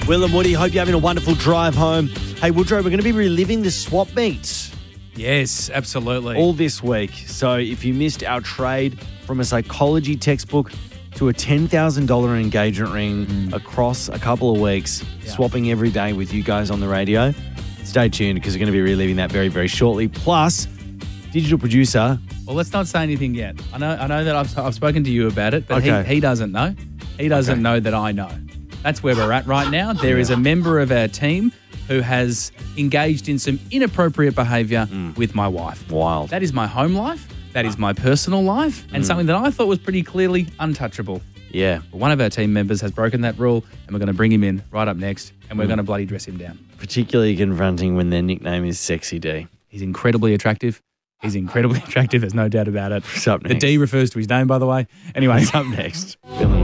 Will and Woody, hope you're having a wonderful drive home. Hey, Woodrow, we're going to be reliving the swap meets Yes, absolutely. all this week. So if you missed our trade from a psychology textbook to a $10,000 engagement ring across a couple of weeks, swapping every day with you guys on the radio, stay tuned because we're going to be reliving that very, very shortly. Plus, digital producer. Well, let's not say anything yet. I know that I've spoken to you about it, but Okay. he doesn't know. He doesn't know that I know. That's where we're at right now. There is a member of our team who has engaged in some inappropriate behaviour with my wife. Wild. That is my home life. That is my personal life, and something that I thought was pretty clearly untouchable. Yeah. But one of our team members has broken that rule, and we're going to bring him in right up next, and we're going to bloody dress him down. Particularly confronting when their nickname is Sexy D. He's incredibly attractive. There's no doubt about it. What's up The next? D refers to his name, by the way. Anyway, What's up next?